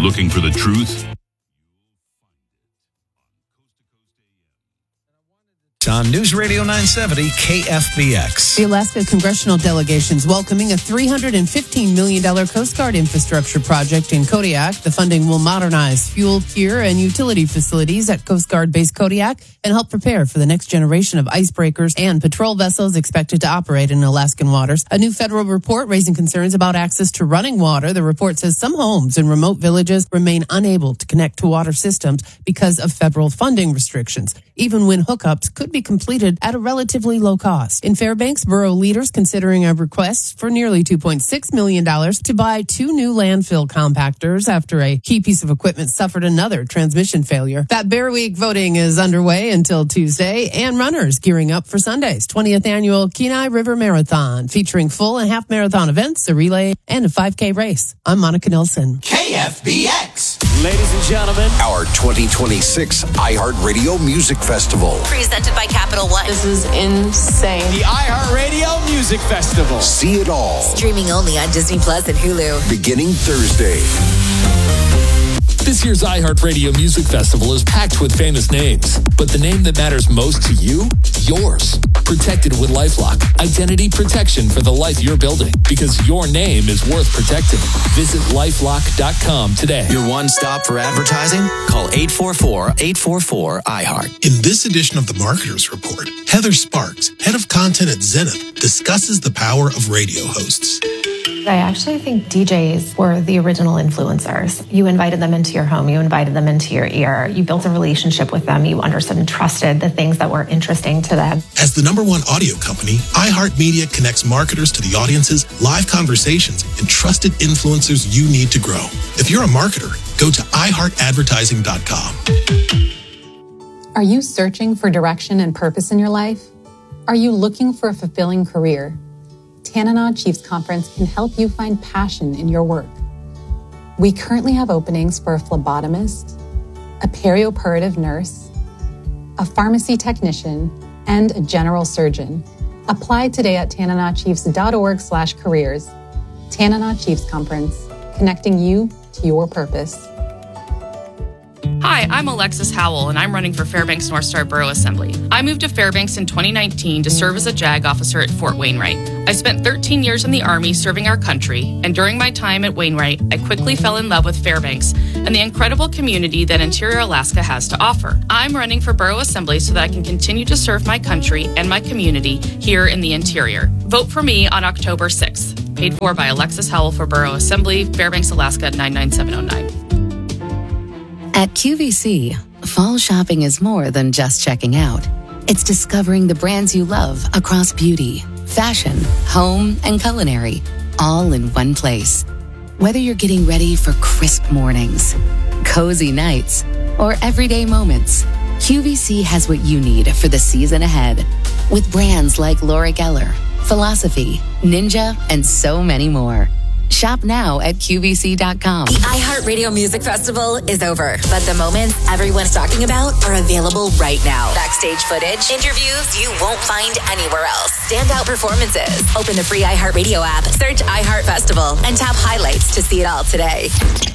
Looking for the truth? On News Radio 970 KFBX. The Alaska Congressional Delegation's welcoming a $315 million Coast Guard infrastructure project in Kodiak. The funding will modernize fuel, pier, and utility facilities at Coast Guard Base Kodiak and help prepare for the next generation of icebreakers and patrol vessels expected to operate in Alaskan waters. A new federal report raising concerns about access to running water. The report says some homes in remote villages remain unable to connect to water systems because of federal funding restrictions, even when hookups could be completed at a relatively low cost. In Fairbanks, borough leaders considering a request for nearly $2.6 million to buy 2 new landfill compactors after a key piece of equipment suffered another transmission failure. That Bear Week voting is underway until Tuesday, and runners gearing up for Sunday's 20th annual Kenai River Marathon, featuring full and half marathon events, a relay, and a 5K race. I'm Monica Nelson. KFBX. Ladies and gentlemen, our 2026 iHeartRadio Music Festival. Presented by Capital One. This is insane. The iHeartRadio Music Festival. See it all. Streaming only on Disney Plus and Hulu. Beginning Thursday. This year's iHeartRadio Music Festival is packed with famous names, but the name that matters most to you? Yours. Protected with LifeLock. Identity protection for the life you're building, because your name is worth protecting. Visit LifeLock.com today. Your one stop for advertising? Call 844-844-iHeart. In this edition of the Marketers Report, Heather Sparks, head of content at Zenith, discusses the power of radio hosts. I actually think DJs were the original influencers. You invited them into your home. You invited them into your ear. You built a relationship with them. You understood and trusted the things that were interesting to them. As the #1 audio company, iHeartMedia connects marketers to the audiences, live conversations, and trusted influencers you need to grow. If you're a marketer, go to iHeartAdvertising.com. Are you searching for direction and purpose in your life? Are you looking for a fulfilling career? Tanana Chiefs Conference can help you find passion in your work. We currently have openings for a phlebotomist, a perioperative nurse, a pharmacy technician, and a general surgeon. Apply today at tananachiefs.org/careers. Tanana Chiefs Conference, connecting you to your purpose. Hi, I'm Alexis Howell, and I'm running for Fairbanks North Star Borough Assembly. I moved to Fairbanks in 2019 to serve as a JAG officer at Fort Wainwright. I spent 13 years in the Army serving our country, and during my time at Wainwright, I quickly fell in love with Fairbanks and the incredible community that Interior Alaska has to offer. I'm running for Borough Assembly so that I can continue to serve my country and my community here in the Interior. Vote for me on October 6th. Paid for by Alexis Howell for Borough Assembly, Fairbanks, Alaska, 99709. At QVC, fall shopping is more than just checking out. It's discovering the brands you love across beauty, fashion, home, and culinary, all in one place. Whether you're getting ready for crisp mornings, cozy nights, or everyday moments, QVC has what you need for the season ahead. With brands like Laura Geller, Philosophy, Ninja, and so many more. Shop now at QVC.com. The iHeartRadio Music Festival is over, but the moments everyone's talking about are available right now. Backstage footage, interviews you won't find anywhere else. Standout performances. Open the free iHeartRadio app, search iHeart Festival, and tap highlights to see it all today.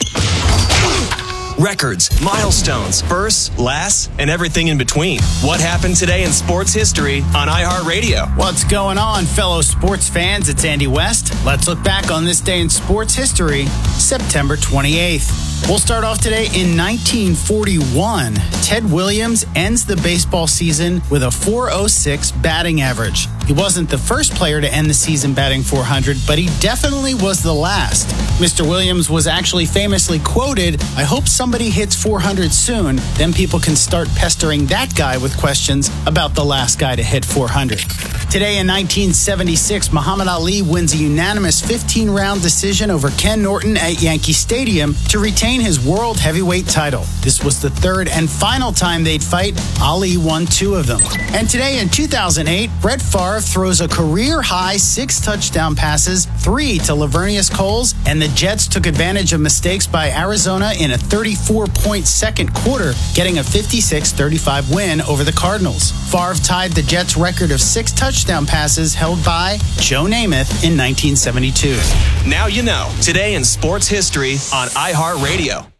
Records, milestones, firsts, lasts, and everything in between. What happened today in sports history on iHeartRadio? What's going on, fellow sports fans? It's Andy West. Let's look back on this day in sports history, September 28th. We'll start off today in 1941. Ted Williams ends the baseball season with a .406 batting average. He wasn't the first player to end the season batting .400, but he definitely was the last. Mr. Williams was actually famously quoted, "I hope somebody hits .400 soon, then people can start pestering that guy with questions about the last guy to hit .400. Today in 1976, Muhammad Ali wins a unanimous 15-round decision over Ken Norton at Yankee Stadium to retain his world heavyweight title. This was the third and final time they'd fight. Ali won 2 of them. And today in 2008, Brett Favre throws a career-high 6 touchdown passes, 3 to Lavernius Coles, and the Jets took advantage of mistakes by Arizona in a 34-point second quarter, getting a 56-35 win over the Cardinals. Favre tied the Jets' record of 6 touchdown passes held by Joe Namath in 1972. Now you know. Today in sports history on iHeartRadio.